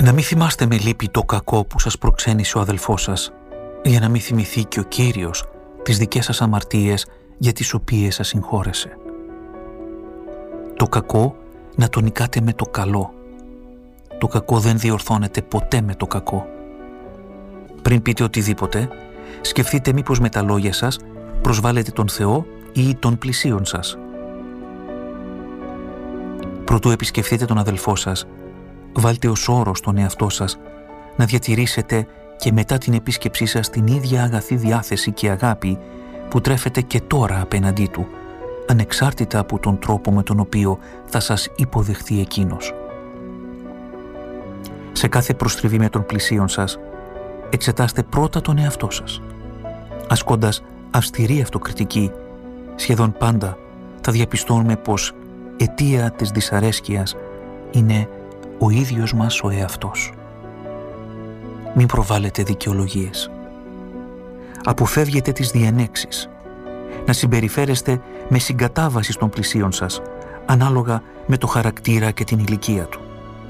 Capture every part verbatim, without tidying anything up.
Να μην θυμάστε με λύπη το κακό που σας προξένησε ο αδελφός σας, για να μην θυμηθεί και ο Κύριος τις δικές σας αμαρτίες για τις οποίες σας συγχώρεσε. Το κακό να το νικάτε με το καλό. Το κακό δεν διορθώνεται ποτέ με το κακό. Πριν πείτε οτιδήποτε, σκεφτείτε μήπως με τα λόγια σας προσβάλλετε τον Θεό ή τον πλησίον σας. Προτού επισκεφτείτε τον αδελφό σας, βάλτε ως όρο στον εαυτό σας να διατηρήσετε και μετά την επίσκεψή σας την ίδια αγαθή διάθεση και αγάπη που τρέφετε και τώρα απέναντί του, ανεξάρτητα από τον τρόπο με τον οποίο θα σας υποδεχθεί εκείνος. Σε κάθε προστριβή με τον πλησίον σας, εξετάστε πρώτα τον εαυτό σας. Ασκώντας αυστηρή αυτοκριτική, σχεδόν πάντα θα διαπιστώνουμε πως αιτία της δυσαρέσκειας είναι ο ίδιος μας ο εαυτός. Μην προβάλλετε δικαιολογίες. Αποφεύγετε τις διενέξεις. Να συμπεριφέρεστε με συγκατάβαση στον πλησίον σας, ανάλογα με το χαρακτήρα και την ηλικία του.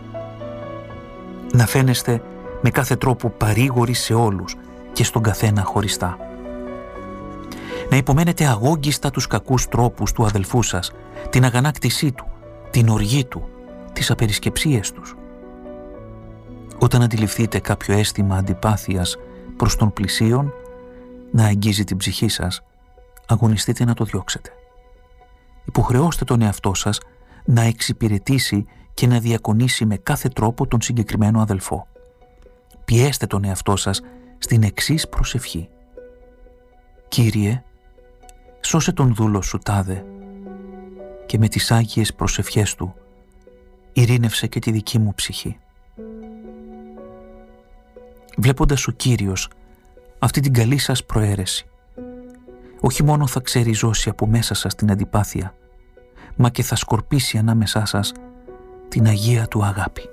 Να φαίνεστε με κάθε τρόπο παρήγοροι σε όλους και στον καθένα χωριστά. Να υπομένετε αγόγγιστα τους κακούς τρόπους του αδελφού σας, την αγανάκτησή του, την οργή του, τις απερισκεψίες τους. Όταν αντιληφθείτε κάποιο αίσθημα αντιπάθειας προς τον πλησίον να αγγίζει την ψυχή σας, αγωνιστείτε να το διώξετε. Υποχρεώστε τον εαυτό σας να εξυπηρετήσει και να διακονήσει με κάθε τρόπο τον συγκεκριμένο αδελφό. Πιέστε τον εαυτό σας στην εξής προσευχή. Κύριε, σώσε τον δούλο σου τάδε και με τις άγιες προσευχές του ειρήνευσε και τη δική μου ψυχή. Βλέποντας ο Κύριος αυτή την καλή σας προαίρεση, όχι μόνο θα ξεριζώσει από μέσα σας την αντιπάθεια, μα και θα σκορπίσει ανάμεσά σας την Αγία του αγάπη.